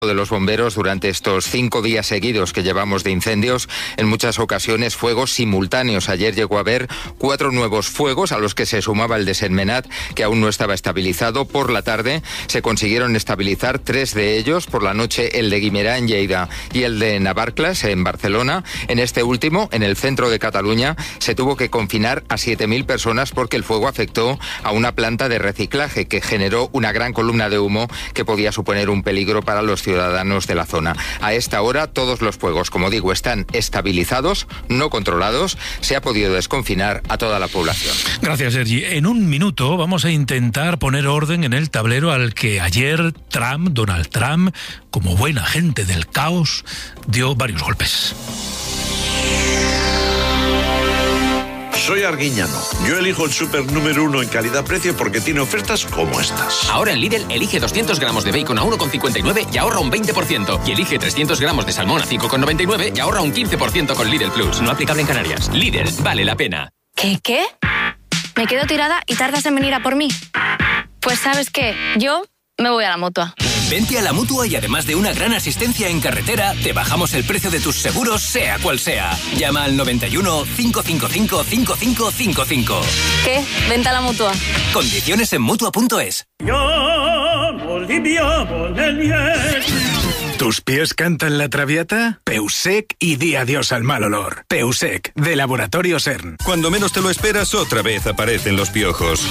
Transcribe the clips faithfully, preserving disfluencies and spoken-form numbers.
de los bomberos durante estos cinco días seguidos que llevamos de incendios, en muchas ocasiones fuegos simultáneos. Ayer llegó a haber cuatro nuevos fuegos a los que se sumaba el de Sentmenat, que aún no estaba estabilizado. Por la tarde se consiguieron estabilizar tres de ellos, por la noche el de Guimerà en Lleida y el de Navarcles en Barcelona. En este último, en el centro de Cataluña, se tuvo que confinar a siete mil personas porque el fuego afectó a una planta de reciclaje que generó una gran columna de humo que podía suponer un peligro para los ciudadanos ciudadanos de la zona. A esta hora todos los fuegos, como digo, están estabilizados, no controlados. Se ha podido desconfinar a toda la población. Gracias, Sergi. En un minuto vamos a intentar poner orden en el tablero al que ayer Trump, Donald Trump, como buen agente del caos, dio varios golpes. Soy Arguiñano. Yo elijo el súper número uno en calidad-precio porque tiene ofertas como estas. Ahora en Lidl elige doscientos gramos de bacon a uno con cincuenta y nueve y ahorra un veinte por ciento. Y elige trescientos gramos de salmón a cinco con noventa y nueve y ahorra un quince por ciento con Lidl Plus. No aplicable en Canarias. Lidl, vale la pena. ¿Qué, qué? Me quedo tirada y tardas en venir a por mí. Pues ¿sabes qué? Yo me voy a la Mutua. Vente a la Mutua y además de una gran asistencia en carretera, te bajamos el precio de tus seguros, sea cual sea. Llama al noventa y uno, cinco cinco cinco, cinco cinco cinco cinco. ¿Qué? Vente a la Mutua. Condiciones en Mutua punto es. ¿Tus pies cantan la traviata? Peusec y di adiós al mal olor. Peusec, de Laboratorio CERN. Cuando menos te lo esperas, otra vez aparecen los piojos.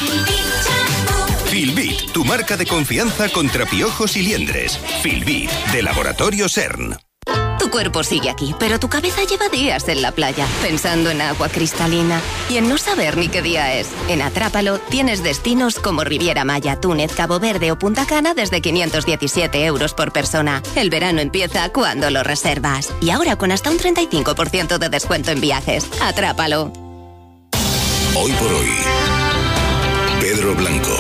Filbit, tu marca de confianza contra piojos y liendres. Filbit, de Laboratorio CERN. Tu cuerpo sigue aquí, pero tu cabeza lleva días en la playa, pensando en agua cristalina y en no saber ni qué día es. En Atrápalo tienes destinos como Riviera Maya, Túnez, Cabo Verde o Punta Cana desde quinientos diecisiete euros por persona. El verano empieza cuando lo reservas. Y ahora con hasta un treinta y cinco por ciento de descuento en viajes. Atrápalo. Hoy por hoy, Pedro Blanco.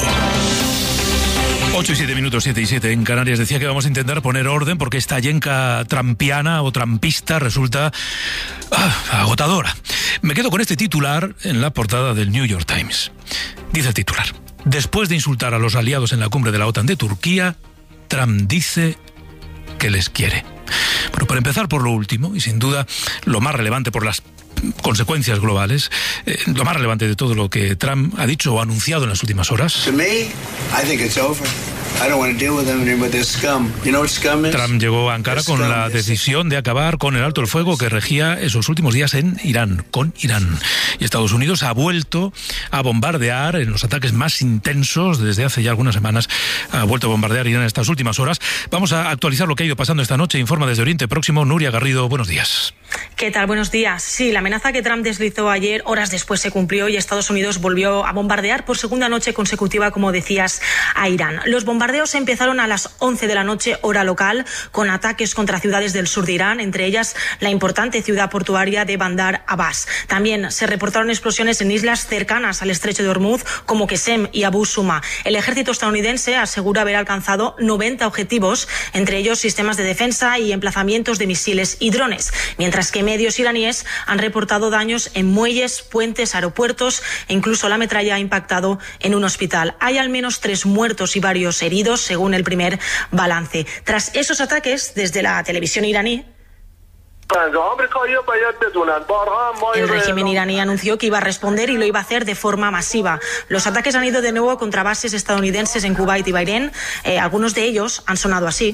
ocho y siete minutos, siete y siete en Canarias. Decía que vamos a intentar poner orden porque esta yenca trampiana o trampista resulta ah, agotadora. Me quedo con este titular en la portada del New York Times. Dice el titular: después de insultar a los aliados en la cumbre de la OTAN de Turquía, Trump dice que les quiere. Bueno, para empezar por lo último, y sin duda lo más relevante por las consecuencias globales, eh, lo más relevante de todo lo que Trump ha dicho o anunciado en las últimas horas. To me, I think it's over. I don't want to deal with them anymore. They're scum. You know what scum is? Trump llegó a Ankara con la decisión de acabar con el alto el fuego que regía esos últimos días en Irán, con Irán. Y Estados Unidos ha vuelto a bombardear en los ataques más intensos desde hace ya algunas semanas. Ha vuelto a bombardear Irán en estas últimas horas. Vamos a actualizar lo que ha ido pasando esta noche. Informa desde Oriente Próximo Nuria Garrido. Buenos días. ¿Qué tal? Buenos días. Sí, la amenaza que Trump deslizó ayer, horas después se cumplió y Estados Unidos volvió a bombardear por segunda noche consecutiva, como decías, a Irán. Los bombardeos empezaron a las once de la noche, hora local, con ataques contra ciudades del sur de Irán, entre ellas la importante ciudad portuaria de Bandar Abbas. También se reportaron explosiones en islas cercanas al estrecho de Hormuz, como Qesem y Abu Suma. El ejército estadounidense asegura haber alcanzado noventa objetivos, entre ellos sistemas de defensa y emplazamientos de misiles y drones, mientras que medios iraníes han reportado daños en muelles, puentes, aeropuertos e incluso la metralla ha impactado en un hospital. Hay al menos tres muertos y varios heridos, según el primer balance. Tras esos ataques, desde la televisión iraní, el régimen iraní anunció que iba a responder y lo iba a hacer de forma masiva. Los ataques han ido de nuevo contra bases estadounidenses en Kuwait y Bahrein. Eh, algunos de ellos han sonado así.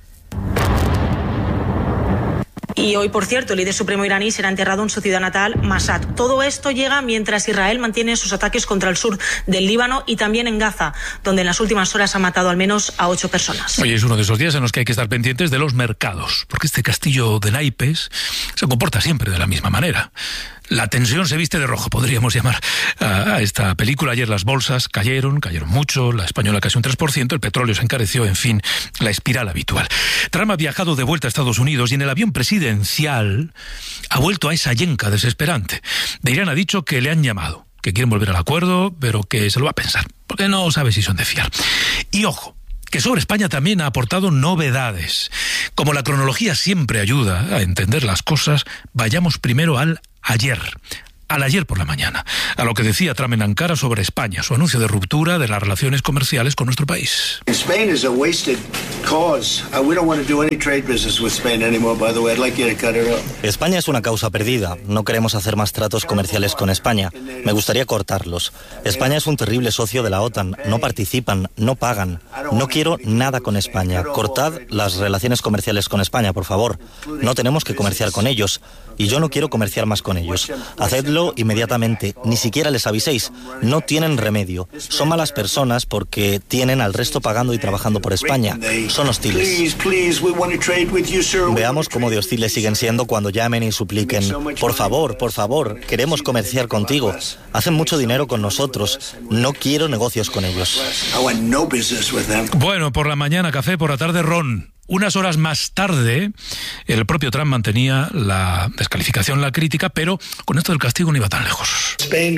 Y hoy, por cierto, el líder supremo iraní será enterrado en su ciudad natal, Mashhad. Todo esto llega mientras Israel mantiene sus ataques contra el sur del Líbano y también en Gaza, donde en las últimas horas ha matado al menos a ocho personas. Hoy es uno de esos días en los que hay que estar pendientes de los mercados, porque este castillo de naipes se comporta siempre de la misma manera. La tensión se viste de rojo, podríamos llamar a, a esta película. Ayer las bolsas cayeron, cayeron mucho, la española casi un tres por ciento, el petróleo se encareció, en fin, la espiral habitual. Trump ha viajado de vuelta a Estados Unidos y en el avión presidencial ha vuelto a esa yenca desesperante. De Irán ha dicho que le han llamado, que quieren volver al acuerdo, pero que se lo va a pensar, porque no sabe si son de fiar. Y ojo, que sobre España también ha aportado novedades. Como la cronología siempre ayuda a entender las cosas, vayamos primero al ayer. al ayer por la mañana, a lo que decía Trump en Ankara sobre España, su anuncio de ruptura de las relaciones comerciales con nuestro país. Spain is a wasted cause. Uh, we don't want to do any trade business with Spain anymore, by the way. I'd like you to cut it off. España es una causa perdida. No queremos hacer más tratos comerciales con España. Me gustaría cortarlos. España es un terrible socio de la OTAN. No participan, no pagan. No quiero nada con España. Cortad las relaciones comerciales con España, por favor. No tenemos que comerciar con ellos. Y yo no quiero comerciar más con ellos. Hacedlo inmediatamente. Ni siquiera les aviséis. No tienen remedio. Son malas personas porque tienen al resto pagando y trabajando por España. Son hostiles. Veamos cómo de hostiles siguen siendo cuando llamen y supliquen. Por favor, por favor, queremos comerciar contigo. Hacen mucho dinero con nosotros. No quiero negocios con ellos. Bueno, por la mañana café, por la tarde ron. Unas horas más tarde, el propio Trump mantenía la descalificación, la crítica, pero con esto del castigo no iba tan lejos.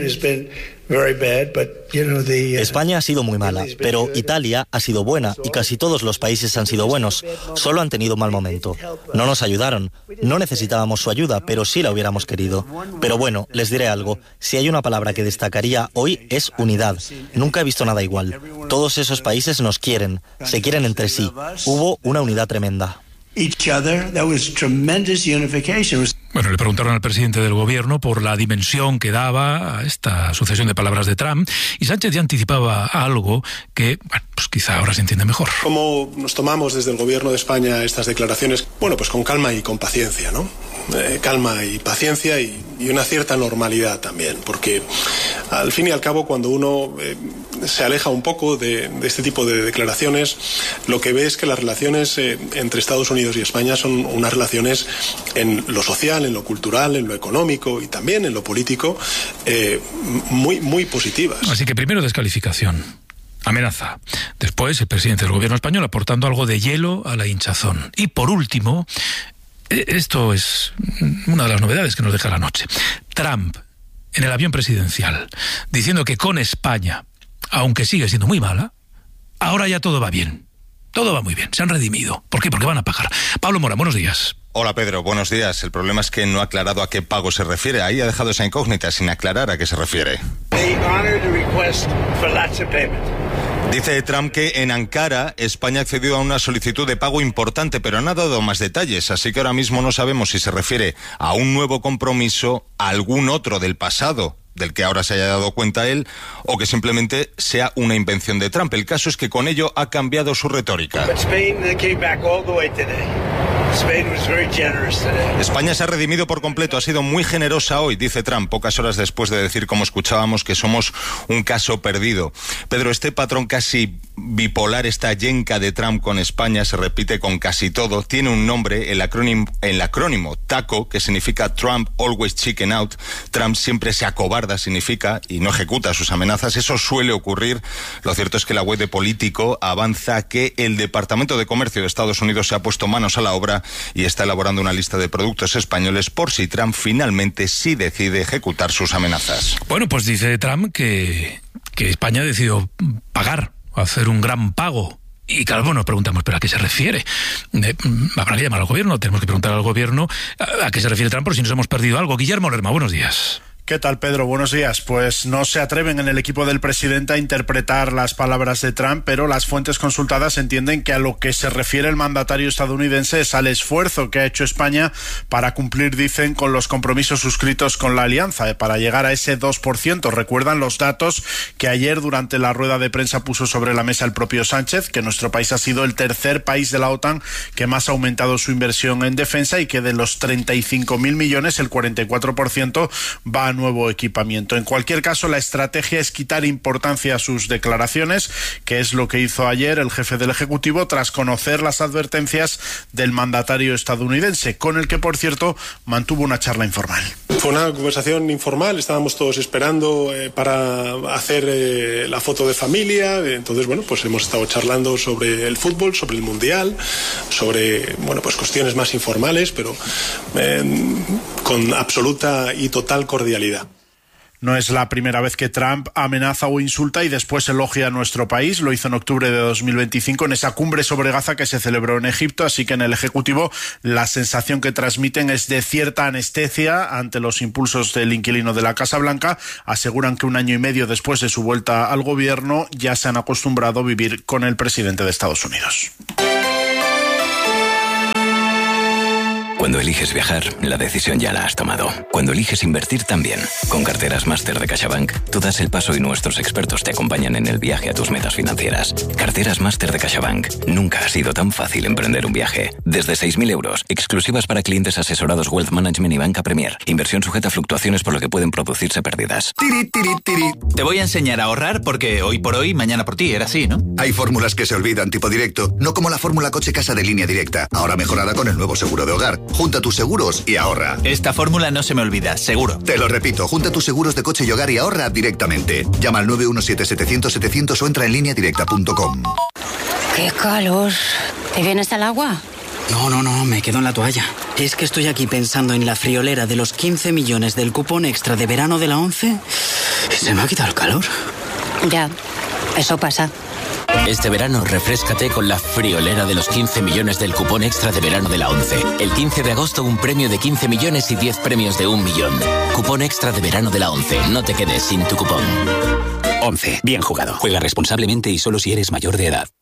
España ha sido muy mala, pero Italia ha sido buena y casi todos los países han sido buenos. Solo han tenido un mal momento. No nos ayudaron. No necesitábamos su ayuda, pero sí la hubiéramos querido. Pero bueno, les diré algo. Si hay una palabra que destacaría hoy es unidad. Nunca he visto nada igual. Todos esos países nos quieren. Se quieren entre sí. Hubo una unidad tremenda. Bueno, le preguntaron al presidente del gobierno por la dimensión que daba a esta sucesión de palabras de Trump y Sánchez ya anticipaba algo que, bueno, pues quizá ahora se entiende mejor. ¿Cómo nos tomamos desde el gobierno de España estas declaraciones? Bueno, pues con calma y con paciencia, ¿no? Eh, calma y paciencia y, y una cierta normalidad también, porque al fin y al cabo cuando uno eh, se aleja un poco de, de este tipo de declaraciones, lo que ve es que las relaciones eh, entre Estados Unidos y España son unas relaciones en lo social, en lo cultural, en lo económico y también en lo político eh, muy, muy positivas. Así que primero descalificación, amenaza. Después el presidente del gobierno español aportando algo de hielo a la hinchazón. Y por último, esto es una de las novedades que nos deja la noche. Trump en el avión presidencial diciendo que con España, aunque sigue siendo muy mala, ahora ya todo va bien. Todo va muy bien, se han redimido. ¿Por qué? Porque van a pagar. Pablo Mora, buenos días. Hola Pedro, buenos días. El problema es que no ha aclarado a qué pago se refiere. Ahí ha dejado esa incógnita sin aclarar a qué se refiere. Dice Trump que en Ankara España ha accedido a una solicitud de pago importante, pero no ha dado más detalles. Así que ahora mismo no sabemos si se refiere a un nuevo compromiso, a algún otro del pasado, del que ahora se haya dado cuenta él, o que simplemente sea una invención de Trump. El caso es que con ello ha cambiado su retórica. España se ha redimido por completo, ha sido muy generosa hoy, dice Trump, pocas horas después de decir, como escuchábamos, que somos un caso perdido. Pedro, este patrón casi bipolar, esta yenca de Trump con España, se repite con casi todo. Tiene un nombre, el acrónimo, el acrónimo TACO, que significa Trump Always Chicken Out. Trump siempre se acobarda, significa, y no ejecuta sus amenazas. Eso suele ocurrir. Lo cierto es que la web de Político avanza que el Departamento de Comercio de Estados Unidos se ha puesto manos a la obra y está elaborando una lista de productos españoles por si Trump finalmente sí decide ejecutar sus amenazas. Bueno, pues dice Trump que, que España ha decidido pagar, hacer un gran pago. Y claro, bueno, nos preguntamos, ¿pero a qué se refiere? Eh, habrá que llamar al gobierno, tenemos que preguntar al gobierno a, a qué se refiere Trump, por si nos hemos perdido algo. Guillermo Lerma, buenos días. ¿Qué tal, Pedro? Buenos días. Pues no se atreven en el equipo del presidente a interpretar las palabras de Trump, pero las fuentes consultadas entienden que a lo que se refiere el mandatario estadounidense es al esfuerzo que ha hecho España para cumplir, dicen, con los compromisos suscritos con la alianza, para llegar a ese dos por ciento. Recuerdan los datos que ayer durante la rueda de prensa puso sobre la mesa el propio Sánchez, que nuestro país ha sido el tercer país de la OTAN que más ha aumentado su inversión en defensa y que de los treinta y cinco mil millones, el cuarenta y cuatro por ciento va a nuevo equipamiento. En cualquier caso, la estrategia es quitar importancia a sus declaraciones, que es lo que hizo ayer el jefe del Ejecutivo tras conocer las advertencias del mandatario estadounidense, con el que, por cierto, mantuvo una charla informal. Fue una conversación informal, estábamos todos esperando eh, para hacer eh, la foto de familia, entonces, bueno, pues hemos estado charlando sobre el fútbol, sobre el Mundial, sobre, bueno, pues cuestiones más informales, pero eh, con absoluta y total cordialidad. No es la primera vez que Trump amenaza o insulta y después elogia a nuestro país. Lo hizo en octubre de dos mil veinticinco en esa cumbre sobre Gaza que se celebró en Egipto, así que en el Ejecutivo la sensación que transmiten es de cierta anestesia ante los impulsos del inquilino de la Casa Blanca. Aseguran que un año y medio después de su vuelta al gobierno ya se han acostumbrado a vivir con el presidente de Estados Unidos. Cuando eliges viajar, la decisión ya la has tomado. Cuando eliges invertir también. Con Carteras Máster de CaixaBank, tú das el paso y nuestros expertos te acompañan en el viaje a tus metas financieras. Carteras Máster de CaixaBank. Nunca ha sido tan fácil emprender un viaje. Desde seis mil euros, exclusivas para clientes asesorados Wealth Management y Banca Premier. Inversión sujeta a fluctuaciones por lo que pueden producirse pérdidas. Tiri, tiri, tiri. Te voy a enseñar a ahorrar porque hoy por hoy, mañana por ti, era así, ¿no? Hay fórmulas que se olvidan, tipo directo, no como la fórmula coche-casa de Línea Directa, ahora mejorada con el nuevo seguro de hogar. Junta tus seguros y ahorra. Esta fórmula no se me olvida, seguro. Te lo repito, junta tus seguros de coche y hogar y ahorra directamente. Llama al nueve uno siete, setecientos, setecientos o entra en línea directa punto com. ¡Qué calor! ¿Te vienes al agua? No, no, no, me quedo en la toalla. Es que estoy aquí pensando en la friolera de los quince millones del cupón extra de verano de la ONCE y se me ha quitado el calor. Ya, eso pasa. Este verano refréscate con la friolera de los quince millones del cupón extra de verano de la ONCE. El quince de agosto un premio de quince millones y diez premios de un millón. Cupón extra de verano de la ONCE. No te quedes sin tu cupón. ONCE. Bien jugado. Juega responsablemente y solo si eres mayor de edad.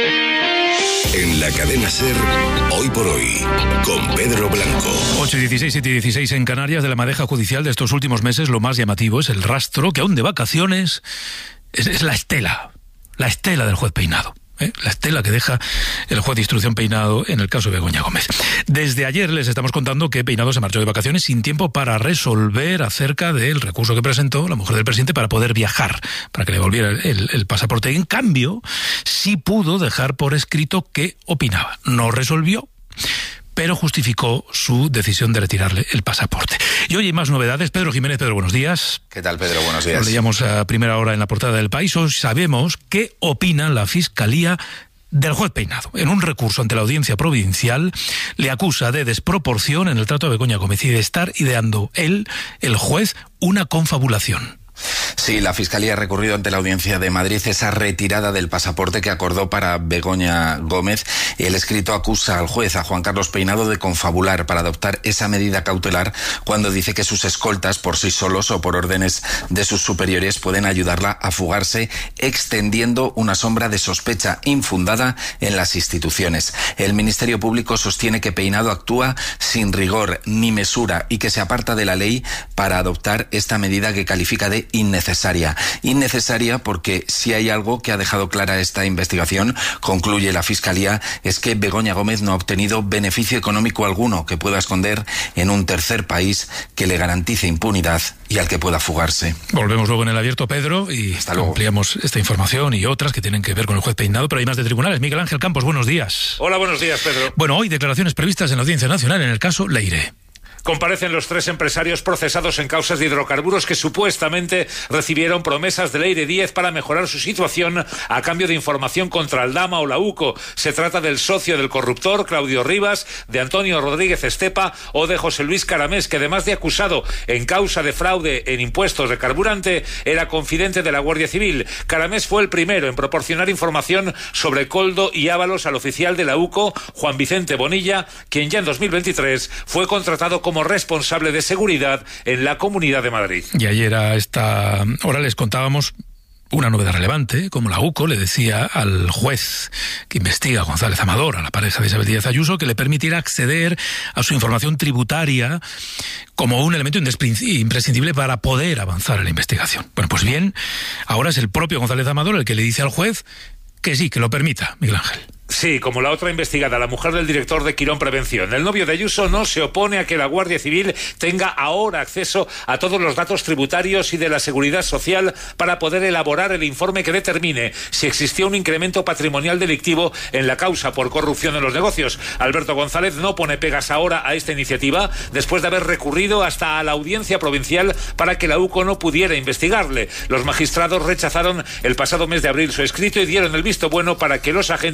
En la cadena SER, hoy por hoy, con Pedro Blanco. ocho y dieciséis, siete y dieciséis en Canarias. De la madeja judicial de estos últimos meses, lo más llamativo es el rastro que aún de vacaciones es, es la estela. La estela del juez Peinado, ¿eh? La estela que deja el juez de instrucción Peinado en el caso de Begoña Gómez. Desde ayer les estamos contando que Peinado se marchó de vacaciones sin tiempo para resolver acerca del recurso que presentó la mujer del presidente para poder viajar, para que le volviera el, el pasaporte. En cambio, sí pudo dejar por escrito qué opinaba. No resolvió, pero justificó su decisión de retirarle el pasaporte. Y hoy hay más novedades. Pedro Jiménez, Pedro, buenos días. ¿Qué tal, Pedro? Buenos días. Lo leíamos a primera hora en la portada del País. Hoy sabemos qué opina la Fiscalía del juez Peinado. En un recurso ante la Audiencia Provincial le acusa de desproporción en el trato a Begoña Gómez y de estar ideando él, el juez, una confabulación. Sí, la Fiscalía ha recurrido ante la Audiencia de Madrid esa retirada del pasaporte que acordó para Begoña Gómez. El escrito acusa al juez, a Juan Carlos Peinado, de confabular para adoptar esa medida cautelar cuando dice que sus escoltas, por sí solos o por órdenes de sus superiores, pueden ayudarla a fugarse, extendiendo una sombra de sospecha infundada en las instituciones. El Ministerio Público sostiene que Peinado actúa sin rigor ni mesura y que se aparta de la ley para adoptar esta medida que califica de innecesaria. Innecesaria porque si hay algo que ha dejado clara esta investigación, concluye la Fiscalía, es que Begoña Gómez no ha obtenido beneficio económico alguno que pueda esconder en un tercer país que le garantice impunidad y al que pueda fugarse. Volvemos luego en el abierto, Pedro, y ampliamos esta información y otras que tienen que ver con el juez Peinado, pero hay más de tribunales. Miguel Ángel Campos, buenos días. Hola, buenos días, Pedro. Bueno, hoy declaraciones previstas en la Audiencia Nacional en el caso Leire. Comparecen los tres empresarios procesados en causas de hidrocarburos que supuestamente recibieron promesas de Leire Díez para mejorar su situación a cambio de información contra Aldama o la UCO. Se trata del socio del corruptor, Claudio Rivas, de Antonio Rodríguez Estepa o de José Luis Caramés, que además de acusado en causa de fraude en impuestos de carburante, era confidente de la Guardia Civil. Caramés fue el primero en proporcionar información sobre Coldo y Ábalos al oficial de la UCO, Juan Vicente Bonilla, quien ya en dos mil veintitrés fue contratado como como responsable de seguridad en la Comunidad de Madrid. Y ayer a esta hora les contábamos una novedad relevante, como la UCO le decía al juez que investiga a González Amador, a la pareja de Isabel Díaz Ayuso, que le permitiera acceder a su información tributaria como un elemento imprescindible para poder avanzar en la investigación. Bueno, pues bien, ahora es el propio González Amador el que le dice al juez que sí, que lo permita, Miguel Ángel. Sí, como la otra investigada, la mujer del director de Quirón Prevención. El novio de Ayuso no se opone a que la Guardia Civil tenga ahora acceso a todos los datos tributarios y de la seguridad social para poder elaborar el informe que determine si existió un incremento patrimonial delictivo en la causa por corrupción en los negocios. Alberto González no pone pegas ahora a esta iniciativa después de haber recurrido hasta a la Audiencia Provincial para que la UCO no pudiera investigarle. Los magistrados rechazaron el pasado mes de abril su escrito y dieron el visto bueno para que los agentes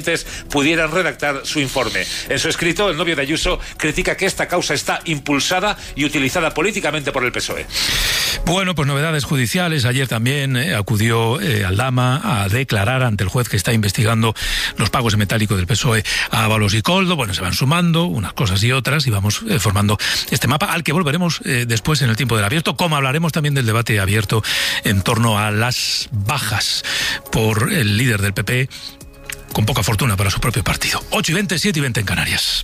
pudieran redactar su informe. En su escrito, el novio de Ayuso critica que esta causa está impulsada y utilizada políticamente por el P S O E. Bueno, pues novedades judiciales. Ayer también eh, acudió eh, Aldama a declarar ante el juez que está investigando los pagos en metálico del P S O E a Ábalos y Koldo. Bueno, se van sumando unas cosas y otras y vamos eh, formando este mapa al que volveremos eh, después en el tiempo del abierto, como hablaremos también del debate abierto en torno a las bajas por el líder del P P, con poca fortuna para su propio partido. ocho y veinte, siete y veinte en Canarias.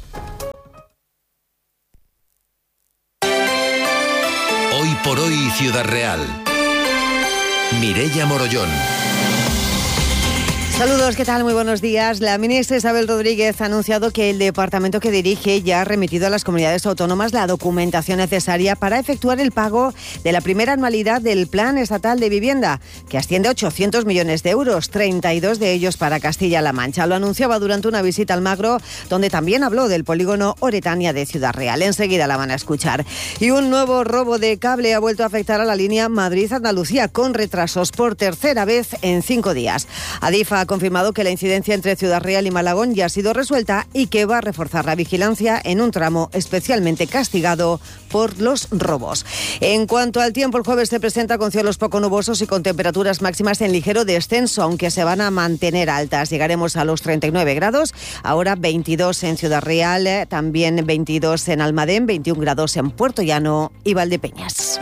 Hoy por hoy, Ciudad Real. Mireia Morollón. Saludos, ¿qué tal? Muy buenos días. La ministra Isabel Rodríguez ha anunciado que el departamento que dirige ya ha remitido a las comunidades autónomas la documentación necesaria para efectuar el pago de la primera anualidad del Plan Estatal de Vivienda, que asciende a ochocientos millones de euros, treinta y dos de ellos para Castilla-La Mancha. Lo anunciaba durante una visita al Magro, donde también habló del polígono Oretania de Ciudad Real. Enseguida la van a escuchar. Y un nuevo robo de cable ha vuelto a afectar a la línea Madrid-Andalucía, con retrasos por tercera vez en cinco días. Adif ha confirmado que la incidencia entre Ciudad Real y Malagón ya ha sido resuelta y que va a reforzar la vigilancia en un tramo especialmente castigado por los robos. En cuanto al tiempo, el jueves se presenta con cielos poco nubosos y con temperaturas máximas en ligero descenso, aunque se van a mantener altas. Llegaremos a los treinta y nueve grados, ahora veintidós en Ciudad Real, también veintidós en Almadén, veintiún grados en Puerto Llano y Valdepeñas.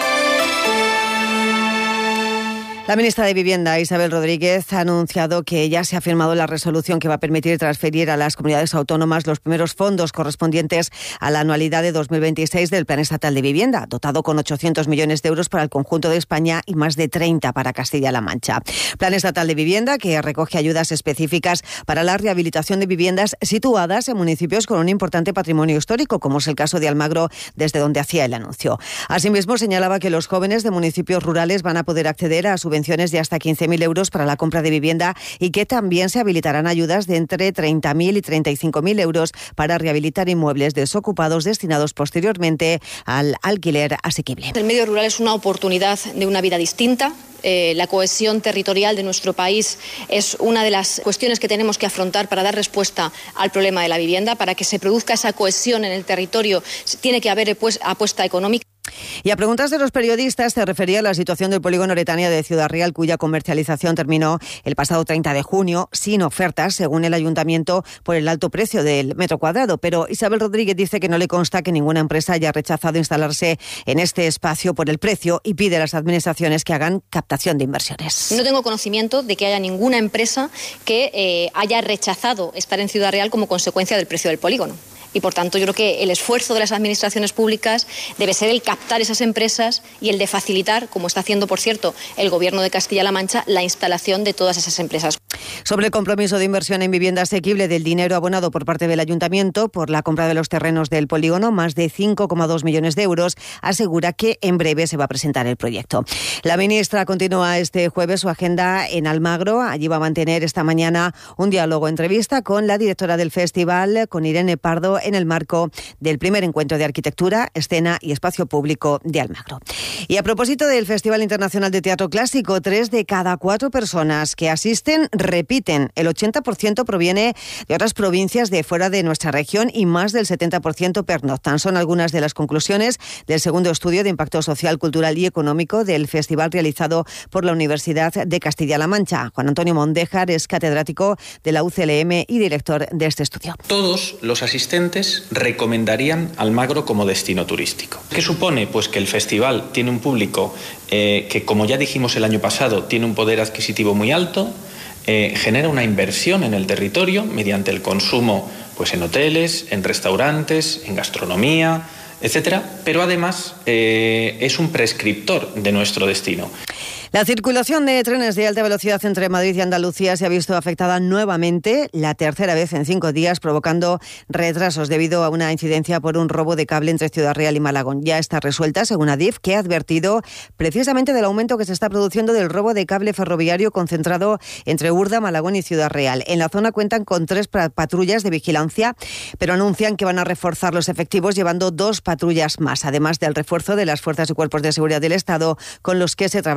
La ministra de Vivienda, Isabel Rodríguez, ha anunciado que ya se ha firmado la resolución que va a permitir transferir a las comunidades autónomas los primeros fondos correspondientes a la anualidad de dos mil veintiséis del Plan Estatal de Vivienda, dotado con ochocientos millones de euros para el conjunto de España y más de treinta para Castilla-La Mancha. Plan Estatal de Vivienda que recoge ayudas específicas para la rehabilitación de viviendas situadas en municipios con un importante patrimonio histórico, como es el caso de Almagro, desde donde hacía el anuncio. Asimismo, señalaba que los jóvenes de municipios rurales van a poder acceder a subvenciones de hasta quince mil euros para la compra de vivienda y que también se habilitarán ayudas de entre treinta mil y treinta y cinco mil euros para rehabilitar inmuebles desocupados destinados posteriormente al alquiler asequible. El medio rural es una oportunidad de una vida distinta. Eh, la cohesión territorial de nuestro país es una de las cuestiones que tenemos que afrontar para dar respuesta al problema de la vivienda. Para que se produzca esa cohesión en el territorio tiene que haber pues, apuesta económica. Y a preguntas de los periodistas se refería a la situación del polígono Oretania de Ciudad Real, cuya comercialización terminó el pasado treinta de junio sin ofertas, según el ayuntamiento, por el alto precio del metro cuadrado. Pero Isabel Rodríguez dice que no le consta que ninguna empresa haya rechazado instalarse en este espacio por el precio y pide a las administraciones que hagan captación de inversiones. No tengo conocimiento de que haya ninguna empresa que eh, haya rechazado estar en Ciudad Real como consecuencia del precio del polígono. Y, por tanto, yo creo que el esfuerzo de las administraciones públicas debe ser el captar esas empresas y el de facilitar, como está haciendo, por cierto, el Gobierno de Castilla-La Mancha, la instalación de todas esas empresas. Sobre el compromiso de inversión en vivienda asequible del dinero abonado por parte del Ayuntamiento por la compra de los terrenos del polígono, más de cinco coma dos millones de euros, asegura que en breve se va a presentar el proyecto. La ministra continúa este jueves su agenda en Almagro. Allí va a mantener esta mañana un diálogo, entrevista con la directora del festival, con Irene Pardo, en el marco del primer encuentro de arquitectura, escena y espacio público de Almagro. Y a propósito del Festival Internacional de Teatro Clásico, tres de cada cuatro personas que asisten repiten. El ochenta por ciento proviene de otras provincias de fuera de nuestra región y más del setenta por ciento pernoctan. Son algunas de las conclusiones del segundo estudio de impacto social, cultural y económico del festival realizado por la Universidad de Castilla-La Mancha. Juan Antonio Mondéjar es catedrático de la U C L M y director de este estudio. Todos los asistentes recomendarían Almagro como destino turístico. ¿Qué supone? Pues que el festival tiene un público eh, que, como ya dijimos el año pasado, tiene un poder adquisitivo muy alto, eh, genera una inversión en el territorio mediante el consumo pues, en hoteles, en restaurantes, en gastronomía, etcétera, pero además eh, es un prescriptor de nuestro destino. La circulación de trenes de alta velocidad entre Madrid y Andalucía se ha visto afectada nuevamente, la tercera vez en cinco días, provocando retrasos debido a una incidencia por un robo de cable entre Ciudad Real y Malagón. Ya está resuelta, según Adif, que ha advertido precisamente del aumento que se está produciendo del robo de cable ferroviario concentrado entre Urda, Malagón y Ciudad Real. En la zona cuentan con tres patrullas de vigilancia, pero anuncian que van a reforzar los efectivos llevando dos patrullas más, además del refuerzo de las fuerzas y cuerpos de seguridad del Estado con los que se trabaja de forma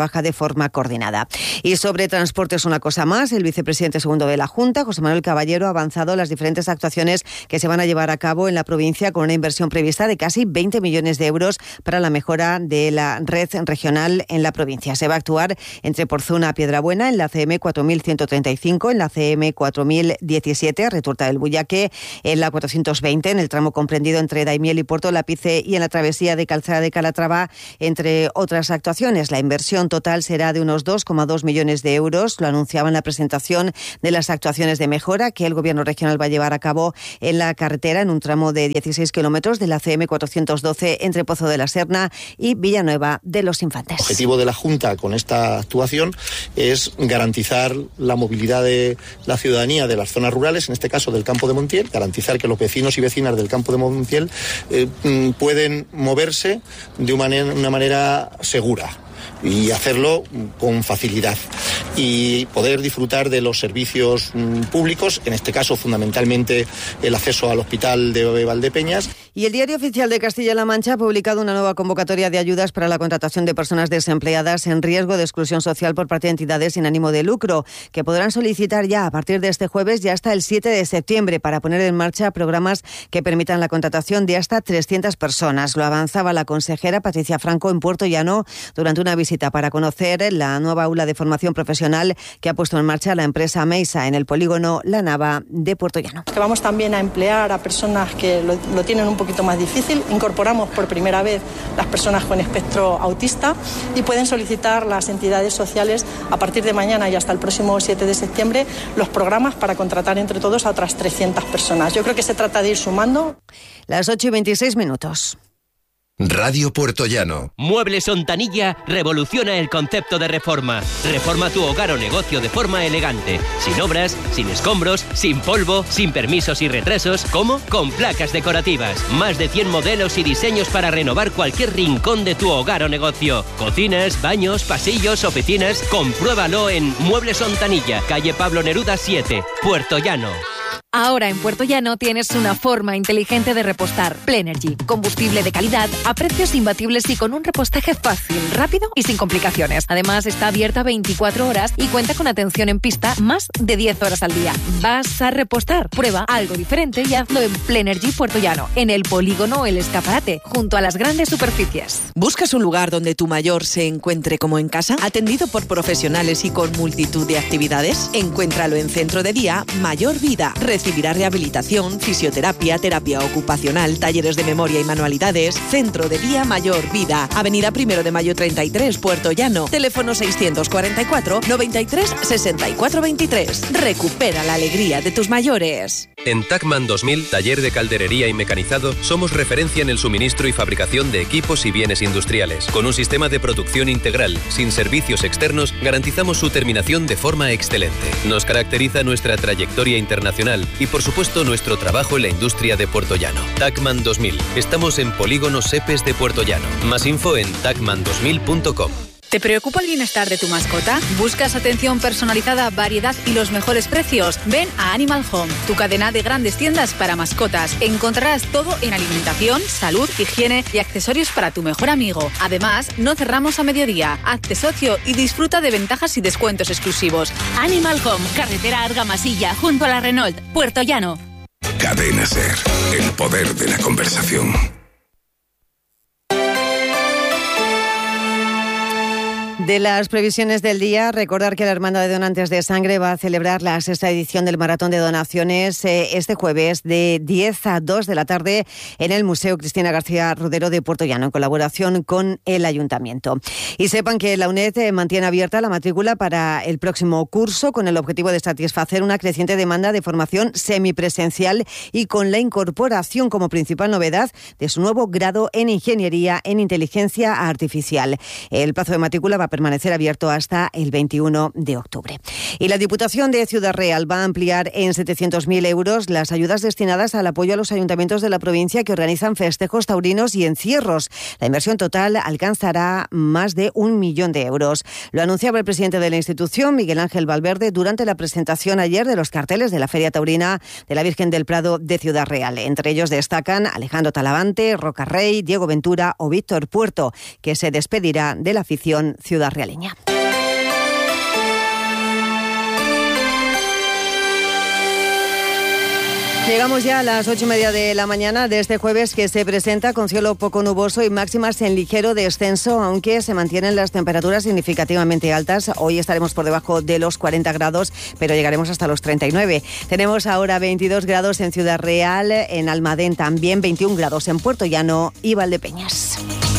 forma coordinada. Y sobre transportes una cosa más, el vicepresidente segundo de la Junta, José Manuel Caballero, ha avanzado las diferentes actuaciones que se van a llevar a cabo en la provincia con una inversión prevista de casi veinte millones de euros para la mejora de la red regional en la provincia. Se va a actuar entre Porzuna a Piedrabuena, en la C M cuatro mil ciento treinta y cinco, en la C M cuatro mil diecisiete, Retuerta del Bullaque, en la cuatrocientos veinte, en el tramo comprendido entre Daimiel y Puerto Lápice, y en la travesía de Calzada de Calatrava, entre otras actuaciones. La inversión total será de unos dos coma dos millones de euros. Lo anunciaba en la presentación de las actuaciones de mejora que el Gobierno regional va a llevar a cabo en la carretera, en un tramo de dieciséis kilómetros de la C M cuatrocientos doce entre Pozo de la Serna y Villanueva de los Infantes. El objetivo de la Junta con esta actuación es garantizar la movilidad de la ciudadanía de las zonas rurales, en este caso del Campo de Montiel, garantizar que los vecinos y vecinas del Campo de Montiel eh, pueden moverse de una manera, una manera segura y hacerlo con facilidad y poder disfrutar de los servicios mm, públicos, en este caso fundamentalmente el acceso al hospital de Valdepeñas. Y el Diario Oficial de Castilla-La Mancha ha publicado una nueva convocatoria de ayudas para la contratación de personas desempleadas en riesgo de exclusión social por parte de entidades sin ánimo de lucro, que podrán solicitar ya a partir de este jueves y hasta el siete de septiembre para poner en marcha programas que permitan la contratación de hasta trescientas personas. Lo avanzaba la consejera Patricia Franco en Puerto Llano durante una visita para conocer la nueva aula de formación profesional que ha puesto en marcha la empresa Meisa en el polígono La Nava de Puerto Llano. Que vamos también a emplear a personas que lo, lo tienen un poquito más difícil. Incorporamos por primera vez las personas con espectro autista y pueden solicitar las entidades sociales a partir de mañana y hasta el próximo siete de septiembre los programas para contratar entre todos a otras trescientas personas. Yo creo que se trata de ir sumando. Las ocho y veintiséis minutos. Radio Puertollano. Muebles Ontanilla revoluciona el concepto de reforma. Reforma tu hogar o negocio de forma elegante. Sin obras, sin escombros, sin polvo, sin permisos y retrasos. ¿Cómo? Con placas decorativas. Más de cien modelos y diseños para renovar cualquier rincón de tu hogar o negocio. Cocinas, baños, pasillos, oficinas. Compruébalo en Muebles Ontanilla, calle Pablo Neruda siete, Puertollano. Ahora en Puerto Llano tienes una forma inteligente de repostar. Plenérgy, combustible de calidad a precios imbatibles y con un repostaje fácil, rápido y sin complicaciones. Además está abierta veinticuatro horas y cuenta con atención en pista más de diez horas al día. ¿Vas a repostar? Prueba algo diferente y hazlo en Plenérgy Puerto Llano, en el polígono El Escaparate, junto a las grandes superficies. ¿Buscas un lugar donde tu mayor se encuentre como en casa? ¿Atendido por profesionales y con multitud de actividades? Encuéntralo en Centro de Día Mayor Vida. Recibirá rehabilitación, fisioterapia, terapia ocupacional, talleres de memoria y manualidades. Centro de Día Mayor Vida. Avenida Primero de Mayo treinta y tres, Puerto Llano. Teléfono seiscientos cuarenta y cuatro, noventa y tres, sesenta y cuatro veintitrés. Recupera la alegría de tus mayores. En Tacman dos mil, taller de calderería y mecanizado, somos referencia en el suministro y fabricación de equipos y bienes industriales. Con un sistema de producción integral, sin servicios externos, garantizamos su terminación de forma excelente. Nos caracteriza nuestra trayectoria internacional y, por supuesto, nuestro trabajo en la industria de Puerto Llano. Tacman dos mil. Estamos en Polígono Sepes de Puerto Llano. Más info en tacman dos mil punto com. ¿Te preocupa el bienestar de tu mascota? ¿Buscas atención personalizada, variedad y los mejores precios? Ven a Animal Home, tu cadena de grandes tiendas para mascotas. Encontrarás todo en alimentación, salud, higiene y accesorios para tu mejor amigo. Además, no cerramos a mediodía. Hazte socio y disfruta de ventajas y descuentos exclusivos. Animal Home, carretera Argamasilla, junto a la Renault, Puerto Llano. Cadena Ser, el poder de la conversación. De las previsiones del día, recordar que la Hermandad de Donantes de Sangre va a celebrar la sexta edición del Maratón de Donaciones eh, este jueves de diez a dos de la tarde en el Museo Cristina García Rodero de Puerto Llano, en colaboración con el Ayuntamiento. Y sepan que la UNED eh, mantiene abierta la matrícula para el próximo curso con el objetivo de satisfacer una creciente demanda de formación semipresencial y con la incorporación como principal novedad de su nuevo grado en Ingeniería en Inteligencia Artificial. El plazo de matrícula va a permanecer abierto hasta el veintiuno de octubre. Y la Diputación de Ciudad Real va a ampliar en setecientos mil euros las ayudas destinadas al apoyo a los ayuntamientos de la provincia que organizan festejos taurinos y encierros. La inversión total alcanzará más de un millón de euros. Lo anunciaba el presidente de la institución, Miguel Ángel Valverde, durante la presentación ayer de los carteles de la Feria Taurina de la Virgen del Prado de Ciudad Real. Entre ellos destacan Alejandro Talavante, Roca Rey, Diego Ventura o Víctor Puerto, que se despedirá de la afición ciudad realeña. Llegamos ya a las ocho y media de la mañana de este jueves, que se presenta con cielo poco nuboso y máximas en ligero descenso, aunque se mantienen las temperaturas significativamente altas. Hoy estaremos por debajo de los cuarenta grados, pero llegaremos hasta los treinta y nueve. Tenemos ahora veintidós grados en Ciudad Real, en Almadén también, veintiún grados en Puerto Llano y Valdepeñas.